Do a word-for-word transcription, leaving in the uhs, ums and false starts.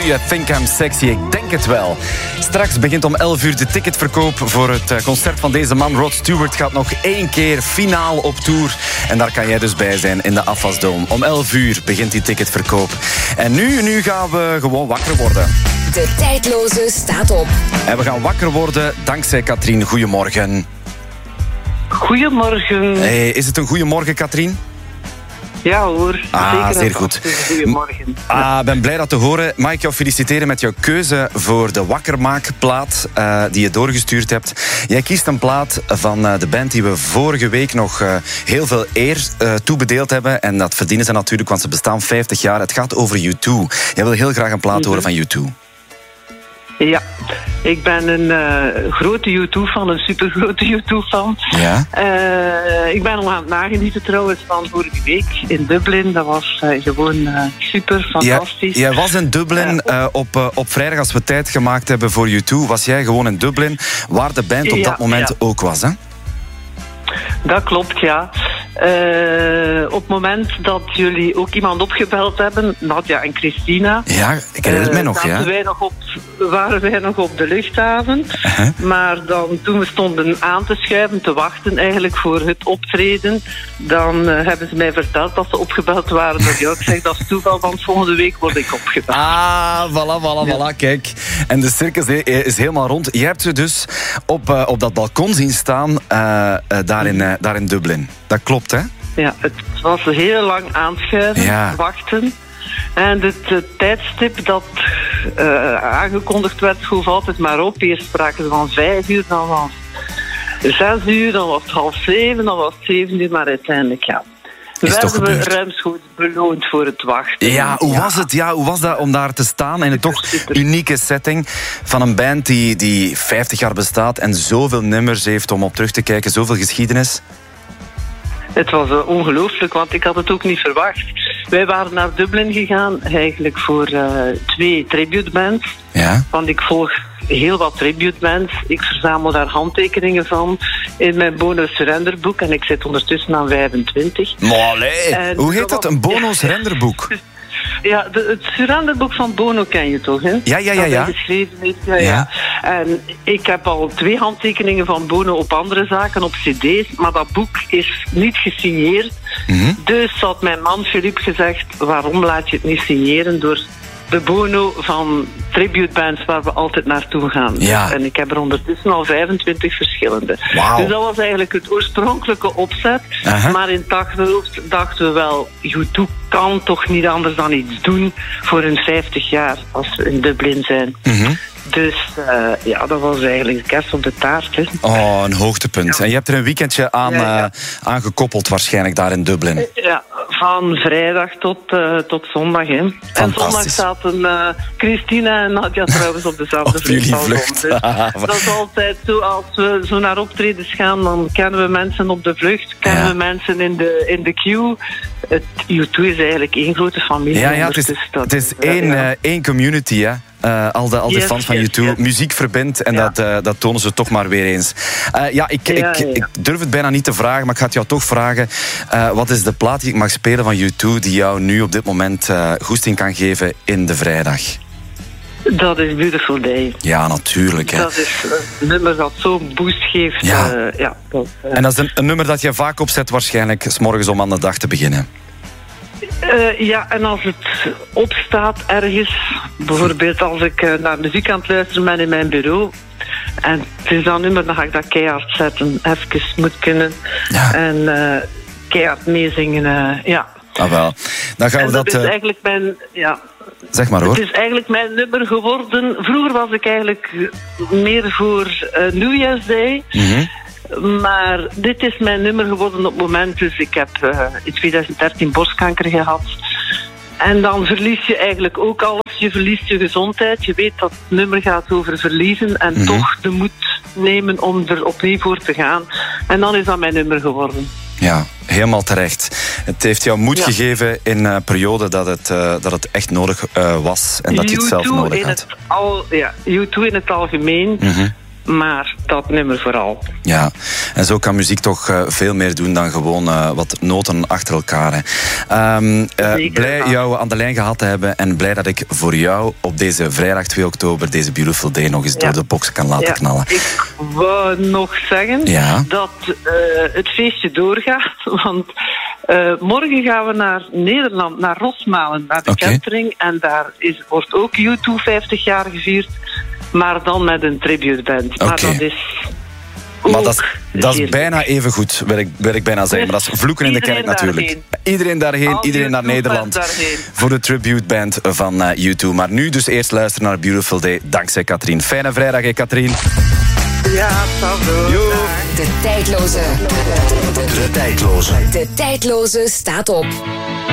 You Think I'm Sexy? Ik denk het wel. Straks begint om elf uur de ticketverkoop voor het concert van deze man. Rod Stewart gaat nog één keer finaal op tour. En daar kan jij dus bij zijn in de Afasdome. Om elf uur begint die ticketverkoop. En nu, nu gaan we gewoon wakker worden. De tijdloze staat op. En we gaan wakker worden dankzij Katrien. Goedemorgen. Goedemorgen. Hey, is het een goedemorgen, Katrien? Ja hoor, ah, zeker. Zeer goed. Goedemorgen. Ah, ben blij dat te horen. Mag ik jou feliciteren met jouw keuze voor de wakkermaakplaat uh, die je doorgestuurd hebt. Jij kiest een plaat van uh, de band die we vorige week nog uh, heel veel eer uh, toebedeeld hebben. En dat verdienen ze natuurlijk, want ze bestaan vijftig jaar. Het gaat over U twee. Jij wil heel graag een plaat horen van U twee. Ja, ik ben een uh, grote U twee-fan, een supergrote U twee-fan. Ja? Uh, ik ben al aan het nagenieten trouwens van vorige week in Dublin. Dat was uh, gewoon uh, super, fantastisch. Ja, jij was in Dublin uh, op, uh, op vrijdag, als we tijd gemaakt hebben voor U twee. Was jij gewoon in Dublin, waar de band op ja, dat moment ja. ook was, hè? Dat klopt, ja. Uh, op het moment dat jullie ook iemand opgebeld hebben, Nadja en Christina. Ja, ik herinner het mij nog, ja. Wij nog op, waren wij nog op de luchthaven. Uh-huh. Maar dan, toen we stonden aan te schuiven, te wachten eigenlijk voor het optreden, dan uh, hebben ze mij verteld dat ze opgebeld waren door jou. Ik zeg, dat is toeval, want volgende week word ik opgebeld. Ah, voilà, voilà, ja. voilà, kijk. En de circus is helemaal rond. Je hebt ze dus op, uh, op dat balkon zien staan, uh, uh, daar, in, uh, daar in Dublin. Dat klopt, hè? Ja, het was heel lang aanschuiven, ja. wachten. En het, het tijdstip dat uh, aangekondigd werd, schoof altijd maar op. Eerst spraken ze van vijf uur, dan was het zes uur, dan was het half zeven, dan was het zeven uur, maar uiteindelijk ja. Is werden we ruimschoots beloond voor het wachten. Ja, hoe ja. was het? Ja, hoe was dat om daar te staan in een toch super. unieke setting van een band die, die vijftig jaar bestaat en zoveel nummers heeft om op terug te kijken, zoveel geschiedenis? Het was uh, ongelooflijk, want ik had het ook niet verwacht. Wij waren naar Dublin gegaan, eigenlijk voor uh, twee tributebands. Ja. Want ik volg heel wat tributebands. Ik verzamel daar handtekeningen van in mijn Bono Surrenderboek. En ik zit ondertussen aan vijfentwintig. Mollee, hoe heet dat? Een Bono Surrenderboek? Ja, de, het surrenderboek van Bono ken je toch, hè? Ja, ja, ja. ja. Dat hij geschreven heeft, ja, ja. ja. En ik heb al twee handtekeningen van Bono op andere zaken, op cd's, maar dat boek is niet gesigneerd. Mm-hmm. Dus had mijn man Philippe gezegd, waarom laat je het niet signeren door de Bono van tributebands waar we altijd naartoe gaan. Ja. En ik heb er ondertussen al vijfentwintig verschillende. Wow. Dus dat was eigenlijk het oorspronkelijke opzet. Uh-huh. Maar in het achterhoofd dachten we wel, U twee kan toch niet anders dan iets doen voor hun vijftig jaar als we in Dublin zijn. Mm-hmm. Dus uh, ja, dat was eigenlijk de kerst op de taart. Hè. Oh, een hoogtepunt. Ja. En je hebt er een weekendje aan, ja, ja. Uh, aan gekoppeld waarschijnlijk daar in Dublin. Ja, van vrijdag tot, uh, tot zondag. Hè. En zondag zaten uh, Christina en Nadja trouwens op dezelfde op jullie vlucht. Dus dat is altijd zo, als we zo naar optredens gaan, dan kennen we mensen op de vlucht, kennen ja. we mensen in de, in de queue. Het U twee is eigenlijk één grote familie. Ja, ja, het is, het is één, uh, één community, hè. Uh, al de, al de yes, fans van yes, U twee. Yes. Muziek verbindt en ja. dat, uh, dat tonen ze toch maar weer eens. Uh, ja, ik, ja, ik, ja, ja. ik durf het bijna niet te vragen, maar ik ga het jou toch vragen. Uh, wat is de plaat die ik mag spelen van U twee die jou nu op dit moment uh, goesting kan geven in de vrijdag? Dat is Beautiful Day. Ja, natuurlijk. Hè. Dat is een nummer dat zo'n boost geeft. Ja. Uh, ja, dat, uh... En dat is een, een nummer dat je vaak opzet waarschijnlijk 's morgens om aan de dag te beginnen. Uh, ja, en als het opstaat ergens, bijvoorbeeld als ik uh, naar muziek aan het luisteren ben in mijn bureau, en het is dat nummer, dan ga ik dat keihard zetten, even moet kunnen, ja. en uh, keihard meezingen, uh, ja. Ah wel, dan gaan we en dat... dat is uh... eigenlijk mijn, ja... Zeg maar hoor. Het is eigenlijk mijn nummer geworden. Vroeger was ik eigenlijk meer voor uh, New Year's Day. Mm-hmm. Maar dit is mijn nummer geworden op het moment. Dus ik heb uh, in twintig dertien borstkanker gehad. En dan verlies je eigenlijk ook alles. Je verliest je gezondheid. Je weet dat het nummer gaat over verliezen. En mm-hmm. toch de moed nemen om er opnieuw voor te gaan. En dan is dat mijn nummer geworden. Ja, helemaal terecht. Het heeft jou moed ja. gegeven in een periode dat het, uh, dat het echt nodig uh, was. En dat je het zelf nodig had. Het al, ja, U twee in het algemeen. Mm-hmm. maar dat nummer vooral. Ja, en zo kan muziek toch uh, veel meer doen dan gewoon uh, wat noten achter elkaar. Hè. Um, uh, blij jou aan de lijn gehad te hebben en blij dat ik voor jou op deze vrijdag twee oktober deze Beautiful Day nog eens ja. door de box kan laten ja. knallen. Ik wou nog zeggen ja. dat uh, het feestje doorgaat, want uh, morgen gaan we naar Nederland, naar Rosmalen, naar de okay. Kentering, en daar is, wordt ook U twee vijftig jaar gevierd, maar dan met een tributeband. Okay. Maar dat is... Maar dat is, dat is bijna even goed, wil ik, wil ik bijna zeggen. Maar dat is vloeken in de kerk natuurlijk. Daarheen. Iedereen daarheen, Al iedereen naar Nederland. Daarheen. Voor de tributeband van uh, U twee. Maar nu dus eerst luisteren naar Beautiful Day, dankzij Katrien. Fijne vrijdag, hè, Katrien. Ja, saldo. De tijdloze. De, de, de, de tijdloze. De tijdloze staat op.